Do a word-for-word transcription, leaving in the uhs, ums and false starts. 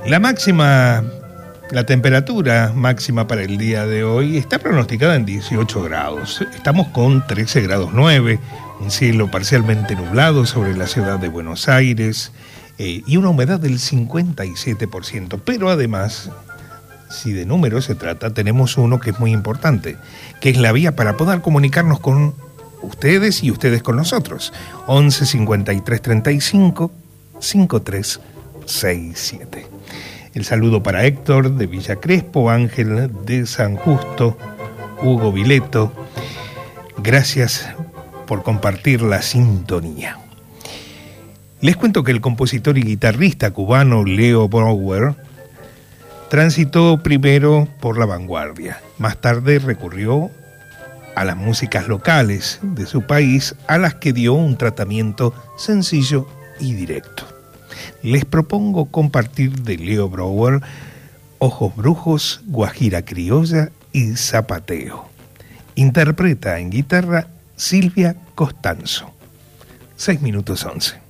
La máxima, la temperatura máxima para el día de hoy está pronosticada en dieciocho grados. Estamos con trece grados nueve, un cielo parcialmente nublado sobre la ciudad de Buenos Aires eh, y una humedad del cincuenta y siete por ciento. Pero además, si de números se trata, tenemos uno que es muy importante, que es la vía para poder comunicarnos con ustedes y ustedes con nosotros. once cincuenta y tres treinta y cinco cincuenta y tres sesenta y siete. El saludo para Héctor de Villa Crespo, Ángel de San Justo, Hugo Vileto. Gracias por compartir la sintonía. Les cuento que el compositor y guitarrista cubano Leo Brouwer transitó primero por la vanguardia. Más tarde recurrió a las músicas locales de su país, a las que dio un tratamiento sencillo y directo. Les propongo compartir de Leo Brouwer Ojos Brujos, Guajira Criolla y Zapateo. Interpreta en guitarra Silvia Costanzo. seis minutos once.